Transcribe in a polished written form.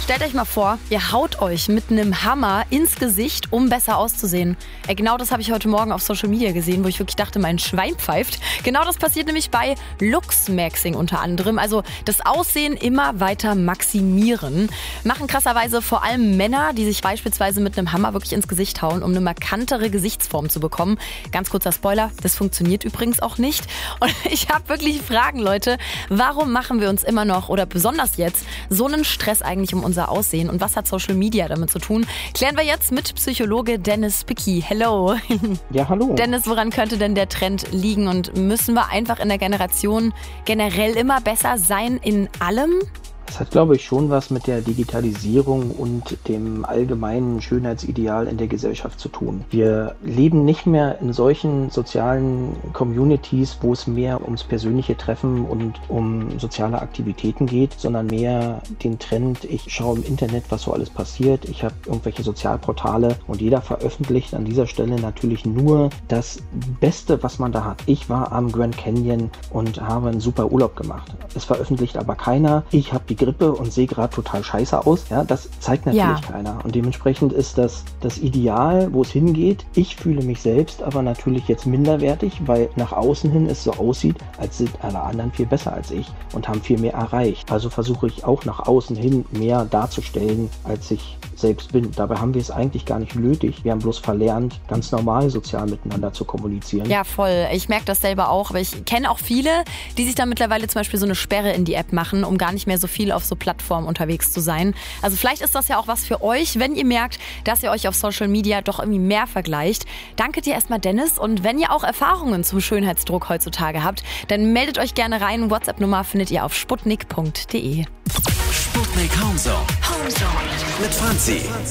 stellt euch mal vor, ihr haut euch mit einem Hammer ins Gesicht, um besser auszusehen. Genau das habe ich heute Morgen auf Social Media gesehen, wo ich wirklich dachte, mein Schwein pfeift. Genau das passiert nämlich bei Luxmaxing unter anderem. Also das Aussehen immer weiter maximieren. Machen krasserweise vor allem Männer, die sich beispielsweise mit einem Hammer wirklich ins Gesicht hauen, um eine markantere Gesichtsform zu bekommen. Ganz kurzer Spoiler, das funktioniert übrigens auch nicht. Und ich habe wirklich Fragen, Leute. Warum machen wir uns immer noch oder besonders jetzt so einen Stress eigentlich um unser Aussehen? Und was hat Social Media damit zu tun? Klären wir jetzt mit Psychologe Dennis Bicki. Hello. Ja, hallo. Dennis, woran könnte denn der Trend liegen? Und müssen wir einfach in der Generation generell immer besser sein in allem? Das hat, glaube ich, schon was mit der Digitalisierung und dem allgemeinen Schönheitsideal in der Gesellschaft zu tun. Wir leben nicht mehr in solchen sozialen Communities, wo es mehr ums persönliche Treffen und um soziale Aktivitäten geht, sondern mehr den Trend, ich schaue im Internet, was so alles passiert. Ich habe irgendwelche Sozialportale und jeder veröffentlicht an dieser Stelle natürlich nur das Beste, was man da hat. Ich war am Grand Canyon und habe einen super Urlaub gemacht. Es veröffentlicht aber keiner. Ich habe die Grippe und sehe gerade total scheiße aus. Ja, das zeigt natürlich keiner. Und dementsprechend ist das Ideal, wo es hingeht. Ich fühle mich selbst aber natürlich jetzt minderwertig, weil nach außen hin es so aussieht, als sind alle anderen viel besser als ich und haben viel mehr erreicht. Also versuche ich auch nach außen hin mehr darzustellen, als ich selbst bin. Dabei haben wir es eigentlich gar nicht nötig. Wir haben bloß verlernt, ganz normal sozial miteinander zu kommunizieren. Ja, voll. Ich merke das selber auch. Aber ich kenne auch viele, die sich da mittlerweile zum Beispiel so eine Sperre in die App machen, um gar nicht mehr so viel auf so Plattformen unterwegs zu sein. Also vielleicht ist das ja auch was für euch, wenn ihr merkt, dass ihr euch auf Social Media doch irgendwie mehr vergleicht. Danke dir erstmal, Dennis. Und wenn ihr auch Erfahrungen zum Schönheitsdruck heutzutage habt, dann meldet euch gerne rein. WhatsApp-Nummer findet ihr auf sputnik.de. Sputnik Homezone mit Franzi.